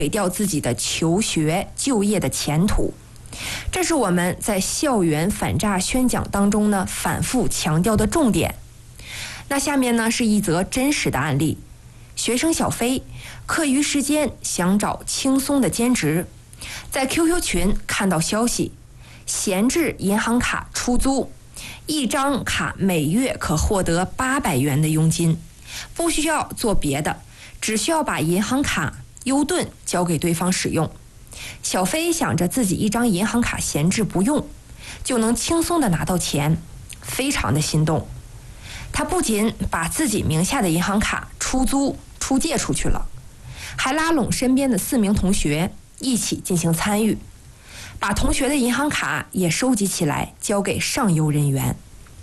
毁掉自己的求学、就业的前途。这是我们在校园反诈宣讲当中呢反复强调的重点。那下面呢是一则真实的案例。学生小飞课余时间想找轻松的兼职，在 QQ 群看到消息，闲置银行卡出租，一张卡每月可获得800元的佣金，不需要做别的，只需要把银行卡优盾交给对方使用。小飞想着自己一张银行卡闲置不用，就能轻松地拿到钱，非常的心动。他不仅把自己名下的银行卡出租出借出去了，还拉拢身边的4名同学一起进行参与，把同学的银行卡也收集起来交给上游人员。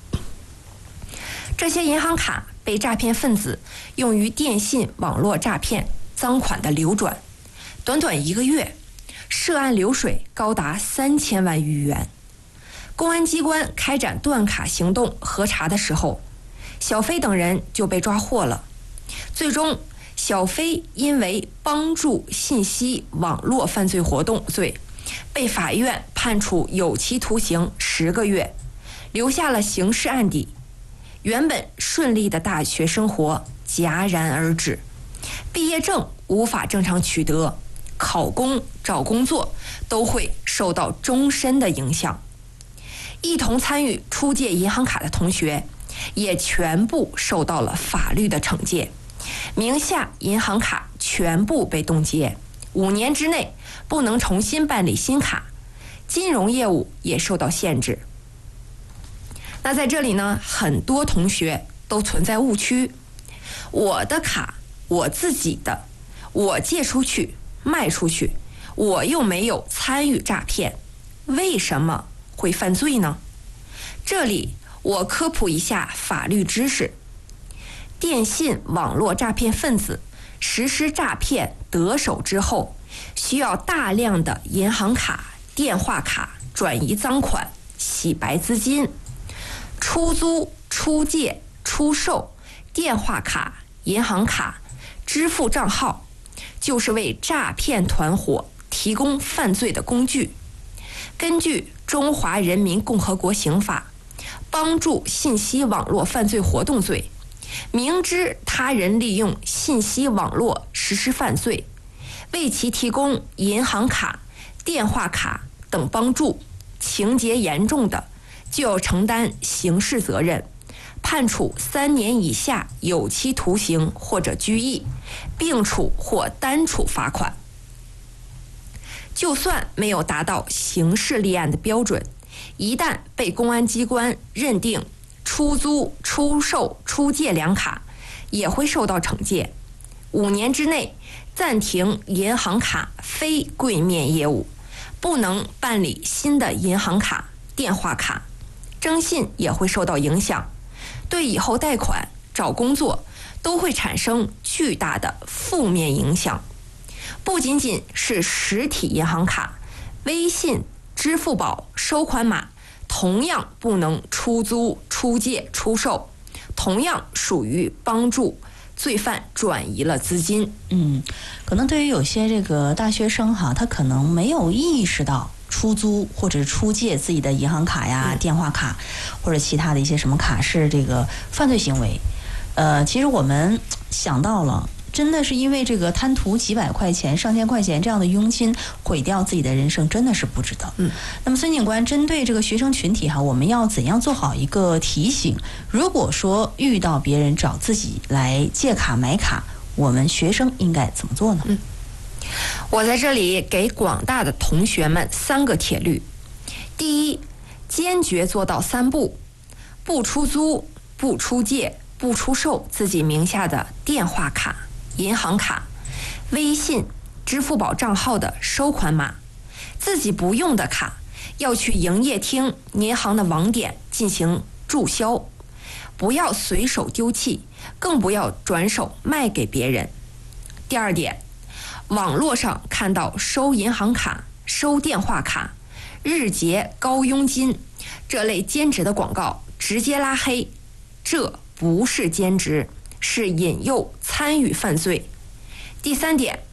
这些银行卡被诈骗分子用于电信网络诈骗赃款的流转，短短1个月，涉案流水高达3000万余元。公安机关开展断卡行动核查的时候，小飞等人就被抓获了。最终，小飞因为帮助信息网络犯罪活动罪，被法院判处有期徒刑10个月，留下了刑事案底。原本顺利的大学生活戛然而止，毕业证无法正常取得，考公、找工作都会受到终身的影响。一同参与出借银行卡的同学也全部受到了法律的惩戒，名下银行卡全部被冻结，5年之内不能重新办理新卡，金融业务也受到限制。那在这里呢，很多同学都存在误区，我的卡我自己的，我借出去卖出去，我又没有参与诈骗，为什么会犯罪呢？这里我科普一下法律知识。电信网络诈骗分子实施诈骗得手之后，需要大量的银行卡、电话卡转移赃款、洗白资金。出租、出借、出售电话卡、银行卡、支付账号，就是为诈骗团伙提供犯罪的工具。根据《中华人民共和国刑法》，帮助信息网络犯罪活动罪，明知他人利用信息网络实施犯罪，为其提供银行卡、电话卡等帮助，情节严重的，就要承担刑事责任，判处3年以下有期徒刑或者拘役，并处或单处罚款。就算没有达到刑事立案的标准，一旦被公安机关认定出租、出售、出借两卡，也会受到惩戒。5年之内暂停银行卡非柜面业务，不能办理新的银行卡、电话卡，征信也会受到影响，对以后贷款、找工作都会产生巨大的负面影响。不仅仅是实体银行卡，微信、支付宝收款码同样不能出租、出借、出售，同样属于帮助罪犯转移了资金。 可能对于有些这个大学生哈，他可能没有意识到出租或者出借自己的银行卡呀、电话卡或者其他的一些什么卡是这个犯罪行为。其实我们想到了，真的是因为这个贪图几百块钱、上千块钱这样的佣金，毁掉自己的人生，真的是不值得。那么孙警官针对这个学生群体哈，我们要怎样做好一个提醒？如果说遇到别人找自己来借卡买卡，我们学生应该怎么做呢？ 我在这里给广大的同学们3个铁律。第一，坚决做到3不：不出租、不出借、不出售自己名下的电话卡、银行卡、微信、支付宝账号的收款码，自己不用的卡要去营业厅、银行的网点进行注销，不要随手丢弃，更不要转手卖给别人。第二点，网络上看到收银行卡、收电话卡、日结高佣金这类兼职的广告，直接拉黑，这不是兼职，是引诱参与犯罪。第三点，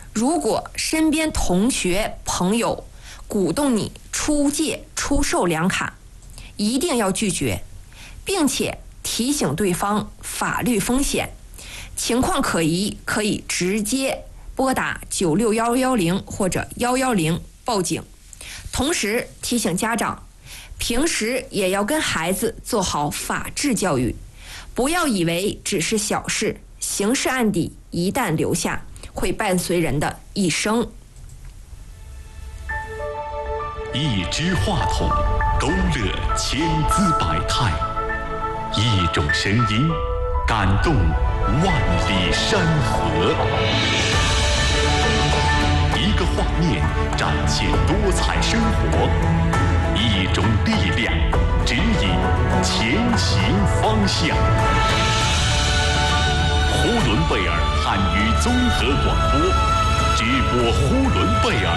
如果身边同学朋友鼓动你出借出售良卡，一定要拒绝，并且提醒对方法律风险，情况可疑可以直接拨打96110或者110报警。同时提醒家长，平时也要跟孩子做好法治教育，不要以为只是小事，刑事案底一旦留下，会伴随人的一生。 一支话筒，勾勒千姿百态；一种声音，感动万里山河；一个画面，展现多彩生活；一种力量，指引前行方向。呼伦贝尔汉语综合广播，直播呼伦贝尔